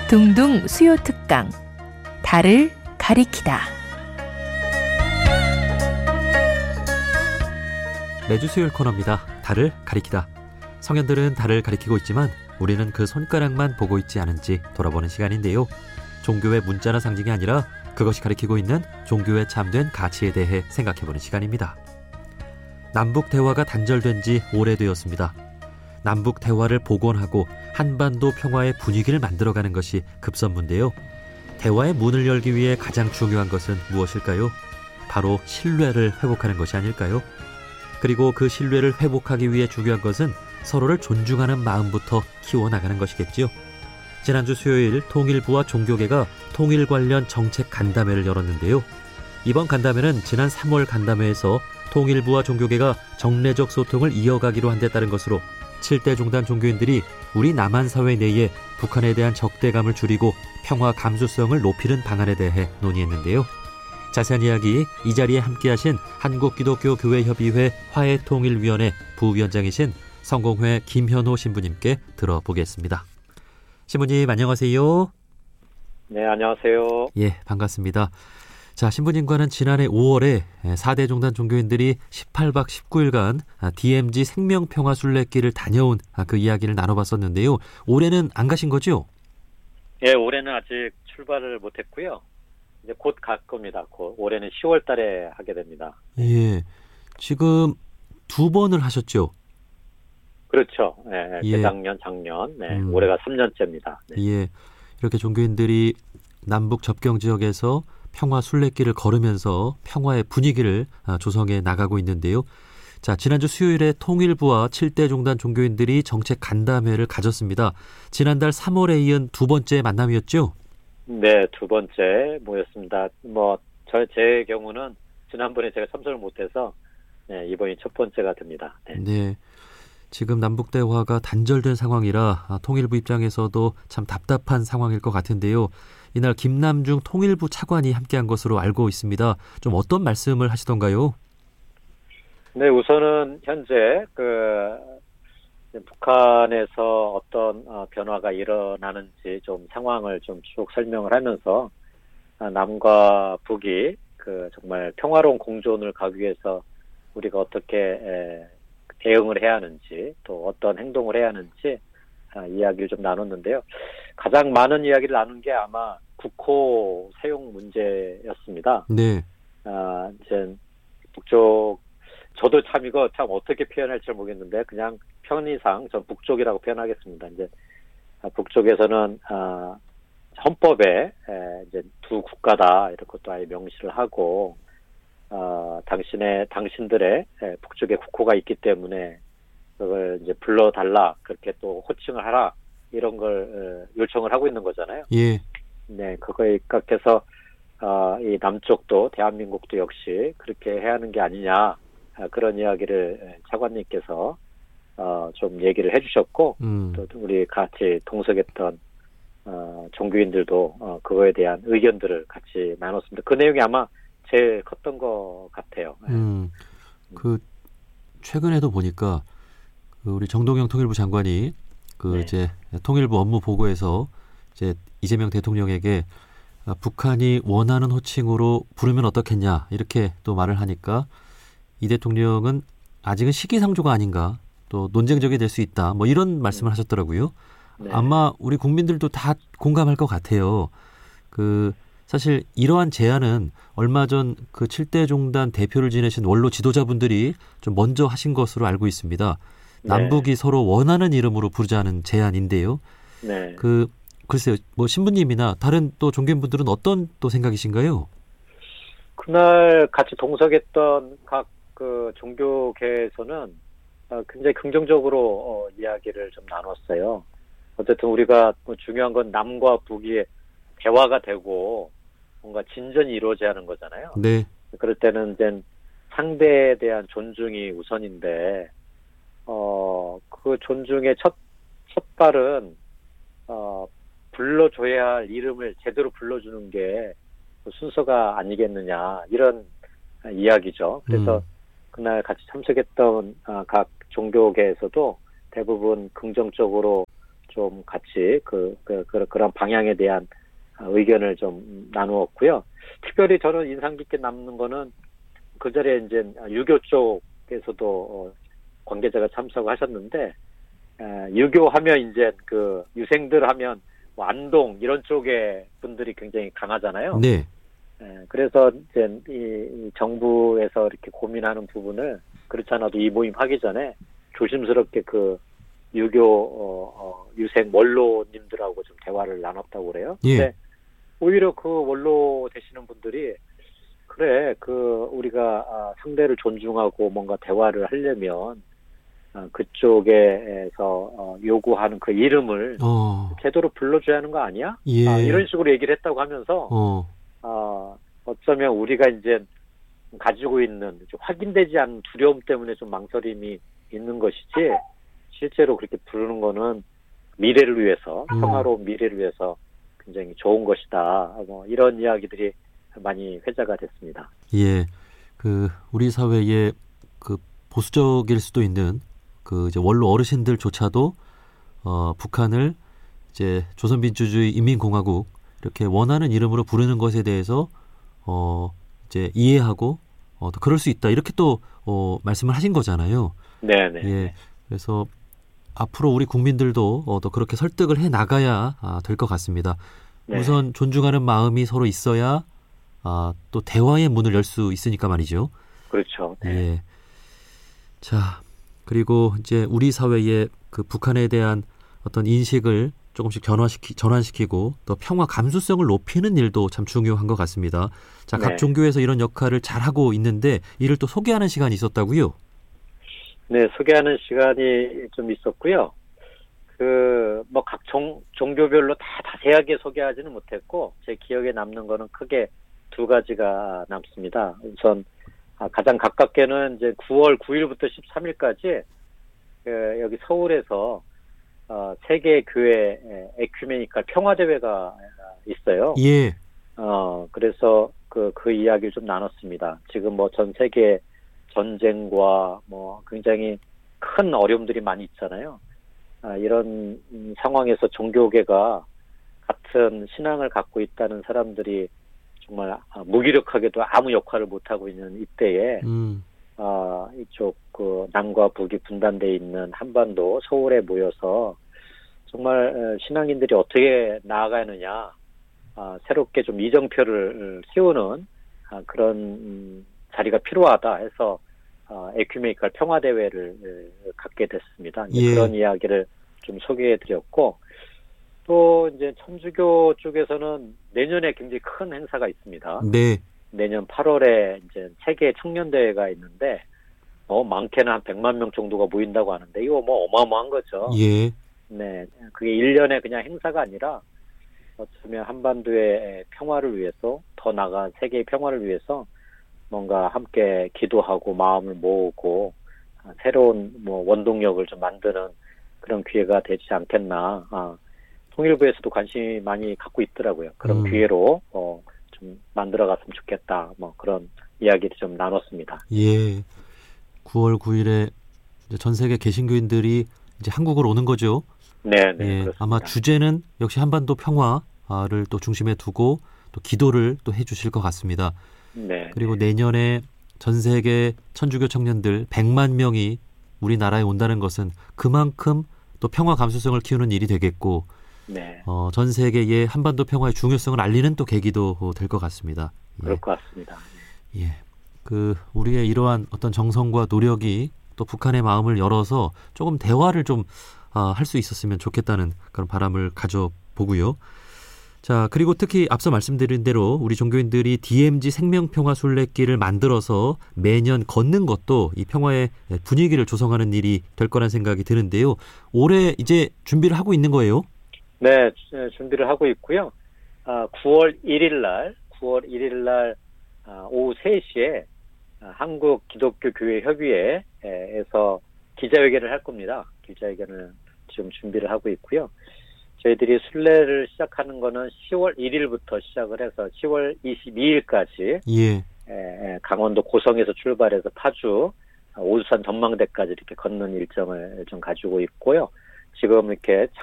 둥둥 수요 특강 달을 가리키다. 매주 수요일 코너입니다. 달을 가리키다. 성현들은 달을 가리키고 있지만 우리는 그 손가락만 보고 있지 않은지 돌아보는 시간인데요. 종교의 문자나 상징이 아니라 그것이 가리키고 있는 종교의 참된 가치에 대해 생각해보는 시간입니다. 남북 대화가 단절된 지 오래되었습니다. 남북 대화를 복원하고 한반도 평화의 분위기를 만들어가는 것이 급선무인데요. 대화의 문을 열기 위해 가장 중요한 것은 무엇일까요? 바로 신뢰를 회복하는 것이 아닐까요? 그리고 그 신뢰를 회복하기 위해 중요한 것은 서로를 존중하는 마음부터 키워나가는 것이겠지요. 지난주 수요일 통일부와 종교계가 통일 관련 정책 간담회를 열었는데요. 이번 간담회는 지난 3월 간담회에서 통일부와 종교계가 정례적 소통을 이어가기로 한 데 따른 것으로 7대 종단 종교인들이 우리 남한 사회 내에 북한에 대한 적대감을 줄이고 평화 감수성을 높이는 방안에 대해 논의했는데요. 자세한 이야기 이 자리에 함께하신 한국기독교교회협의회 화해통일위원회 부위원장이신 성공회 김현호 신부님께 들어보겠습니다. 신부님 안녕하세요. 네, 안녕하세요. 예, 반갑습니다. 자, 신부님과는 지난해 5월에 4대 종단 종교인들이 18박 19일간 DMZ 생명평화순례길을 다녀온 그 이야기를 나눠봤었는데요. 올해는 안 가신 거죠? 예, 올해는 아직 출발을 못했고요. 이제 곧 갈 겁니다. 올해는 10월 달에 하게 됩니다. 예, 지금 2번을 하셨죠? 그렇죠. 예, 예. 재작년, 작년. 네, 올해가 3년째입니다. 네. 예, 이렇게 종교인들이 남북 접경 지역에서 평화 순례길을 걸으면서 평화의 분위기를 조성해 나가고 있는데요. 자, 지난주 수요일에 통일부와 7대 종단 종교인들이 정책 간담회를 가졌습니다. 지난달 3월에 이은 두 번째 만남이었죠? 네, 두 번째 모였습니다. 제 경우는 지난번에 제가 참석을 못해서 네, 이번이 첫 번째가 됩니다. 네. 네. 지금 남북 대화가 단절된 상황이라 통일부 입장에서도 참 답답한 상황일 것 같은데요. 이날 김남중 통일부 차관이 함께한 것으로 알고 있습니다. 좀 어떤 말씀을 하시던가요? 네, 우선은 현재 북한에서 어떤 변화가 일어나는지 좀 상황을 좀 쭉 설명을 하면서 남과 북이 정말 평화로운 공존을 가기 위해서 우리가 어떻게 대응을 해야 하는지 또 어떤 행동을 해야 하는지 이야기를 좀 나눴는데요. 가장 많은 이야기를 나눈 게 아마 국호 사용 문제였습니다. 네. 이제 북쪽 저도 이거 어떻게 표현할지 모르겠는데 그냥 편의상 전 북쪽이라고 표현하겠습니다. 이제 북쪽에서는 헌법에 이제 두 국가다 이렇게 또 아예 명시를 하고 당신들의 북쪽에 국호가 있기 때문에 그걸 이제 불러달라 그렇게 또 호칭을 하라 이런 걸 요청을 하고 있는 거잖아요. 예. 네, 그거에 입각해서 이 남쪽도 대한민국도 역시 그렇게 해야 하는 게 아니냐 그런 이야기를 차관님께서 좀 얘기를 해주셨고 또 우리 같이 동석했던 종교인들도 그거에 대한 의견들을 같이 나눴습니다. 그 내용이 아마 제일 컸던 것 같아요. 최근에도 보니까 우리 정동영 통일부 장관이 네. 이제 통일부 업무 보고에서 이제 이재명 대통령에게 북한이 원하는 호칭으로 부르면 어떻겠냐 이렇게 또 말을 하니까 이 대통령은 아직은 시기상조가 아닌가 또 논쟁적이 될 수 있다 뭐 이런 말씀을 하셨더라고요. 네. 아마 우리 국민들도 다 공감할 것 같아요. 사실 이러한 제안은 얼마 전 7대 종단 대표를 지내신 원로 지도자분들이 좀 먼저 하신 것으로 알고 있습니다. 네. 남북이 서로 원하는 이름으로 부르자는 제안인데요. 네. 글쎄요, 신부님이나 다른 또 종교인분들은 어떤 또 생각이신가요? 그날 같이 동석했던 각 종교계에서는 굉장히 긍정적으로 이야기를 좀 나눴어요. 어쨌든 우리가 중요한 건 남과 북이 대화가 되고 뭔가 진전이 이루어져야 하는 거잖아요. 네. 그럴 때는 이제 상대에 대한 존중이 우선인데 그 존중의 첫 발은 불러줘야 할 이름을 제대로 불러주는 게 순서가 아니겠느냐 이런 이야기죠. 그래서 그날 같이 참석했던 각 종교계에서도 대부분 긍정적으로 좀 같이 그런 방향에 대한 의견을 좀 나누었고요. 특별히 저는 인상 깊게 남는 거는 그 자리에 이제 유교 쪽에서도 관계자가 참석하셨는데, 유교하면 이제 그 유생들 하면 뭐 안동 이런 쪽의 분들이 굉장히 강하잖아요. 네. 그래서 이제 이 정부에서 이렇게 고민하는 부분을 그렇지 않아도 이 모임 하기 전에 조심스럽게 그 유교 유생 원로님들하고 좀 대화를 나눴다고 그래요. 예. 근데 오히려 그 원로 되시는 분들이 그래 그 우리가 상대를 존중하고 뭔가 대화를 하려면 그쪽에서 요구하는 그 이름을 제대로 불러줘야 하는 거 아니야? 예. 이런 식으로 얘기를 했다고 하면서 어쩌면 우리가 이제 가지고 있는 확인되지 않은 두려움 때문에 좀 망설임이 있는 것이지 실제로 그렇게 부르는 거는 미래를 위해서 평화로운 미래를 위해서 굉장히 좋은 것이다. 뭐 이런 이야기들이 많이 회자가 됐습니다. 예, 그 우리 사회의 그 보수적일 수도 있는 그 이제 원로 어르신들조차도 북한을 이제 조선민주주의 인민공화국 이렇게 원하는 이름으로 부르는 것에 대해서 이제 이해하고 또 그럴 수 있다 이렇게 또 말씀을 하신 거잖아요. 네네. 예, 그래서 앞으로 우리 국민들도 또 그렇게 설득을 해 나가야 될 것 같습니다. 네. 우선 존중하는 마음이 서로 있어야 또 대화의 문을 열 수 있으니까 말이죠. 그렇죠. 네. 예. 자, 그리고 이제 우리 사회의 그 북한에 대한 어떤 인식을 조금씩 전환시키고 또 평화 감수성을 높이는 일도 참 중요한 것 같습니다. 자, 각 네. 종교에서 이런 역할을 잘하고 있는데 이를 또 소개하는 시간이 있었다고요? 네, 소개하는 시간이 좀 있었고요. 뭐 각 종교별로 다 자세하게 소개하지는 못했고 제 기억에 남는 거는 크게 두 가지가 남습니다. 우선 가장 가깝게는 이제 9월 9일부터 13일까지 여기 서울에서 세계 교회 에큐메니컬 평화대회가 있어요. 예. 그래서 그 이야기를 좀 나눴습니다. 지금 뭐 전 세계 전쟁과 뭐 굉장히 큰 어려움들이 많이 있잖아요. 이런 상황에서 종교계가 같은 신앙을 갖고 있다는 사람들이 정말 무기력하게도 아무 역할을 못하고 있는 이때에 이쪽 그 남과 북이 분단돼 있는 한반도 서울에 모여서 정말 신앙인들이 어떻게 나아가느냐 새롭게 좀 이정표를 세우는 그런 자리가 필요하다 해서 에큐메니컬 평화대회를 갖게 됐습니다. 예. 그런 이야기를 좀 소개해드렸고 또 이제 천주교 쪽에서는 내년에 굉장히 큰 행사가 있습니다. 네. 내년 8월에 이제 세계 청년대회가 있는데 많게는 한 100만 명 정도가 모인다고 하는데 이거 뭐 어마어마한 거죠. 예. 네, 그게 1년에 그냥 행사가 아니라 어쩌면 한반도의 평화를 위해서 더 나아간 세계의 평화를 위해서 뭔가 함께 기도하고 마음을 모으고 새로운 뭐 원동력을 좀 만드는 그런 기회가 되지 않겠나. 통일부에서도 관심이 많이 갖고 있더라고요. 그런 기회로 좀 만들어갔으면 좋겠다. 뭐 그런 이야기를 좀 나눴습니다. 예. 9월 9일에 전 세계 개신교인들이 이제 한국으로 오는 거죠. 네, 예. 그렇습니다. 아마 주제는 역시 한반도 평화를 또 중심에 두고 또 기도를 또 해주실 것 같습니다. 네. 그리고 내년에 전 세계 천주교 청년들 100만 명이 우리나라에 온다는 것은 그만큼 또 평화 감수성을 키우는 일이 되겠고, 네. 전 세계의 한반도 평화의 중요성을 알리는 또 계기도 될 것 같습니다. 그럴 것 같습니다. 예. 그 우리의 이러한 어떤 정성과 노력이 또 북한의 마음을 열어서 조금 대화를 좀 할 수 있었으면 좋겠다는 그런 바람을 가져보고요. 자, 그리고 특히 앞서 말씀드린 대로 우리 종교인들이 DMZ 생명평화 순례길을 만들어서 매년 걷는 것도 이 평화의 분위기를 조성하는 일이 될 거란 생각이 드는데요. 올해 이제 준비를 하고 있는 거예요? 네, 준비를 하고 있고요. 9월 1일 날 오후 3시에 한국 기독교 교회 협의회에서 기자회견을 할 겁니다. 기자회견을 지금 준비를 하고 있고요. 저희들이 순례를 시작하는 거는 10월 1일부터 시작을 해서 10월 22일까지 예. 강원도 고성에서 출발해서 파주 오수산 전망대까지 이렇게 걷는 일정을 좀 가지고 있고요. 지금 이렇게